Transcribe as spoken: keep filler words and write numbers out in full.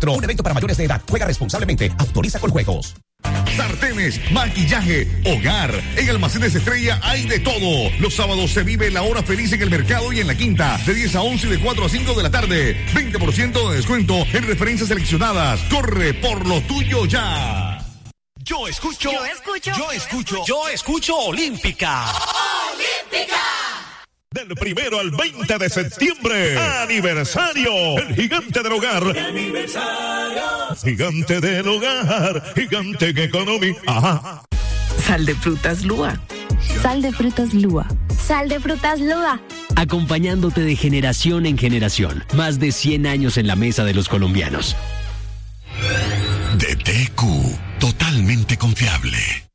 cuatro. Un evento para mayores de edad. Juega responsablemente. Autoriza con juegos. Sartenes, maquillaje, hogar. En Almacenes Estrella hay de todo. Los sábados se vive la hora feliz en el mercado y en la quinta, de diez a once y de cuatro a cinco de la tarde. veinte por ciento de descuento en referencias seleccionadas. Corre por lo tuyo ya. Yo escucho. Yo escucho. Yo escucho. Yo escucho Olímpica. Olímpica. Del primero al veinte de septiembre. Aniversario. El gigante del hogar. Aniversario. Gigante del hogar. Gigante en economía. Ajá. Sal de frutas Lua. Sal de frutas Lua. Sal de frutas Lua. Acompañándote de generación en generación. Más de cien años en la mesa de los colombianos. D T Q. Totalmente confiable.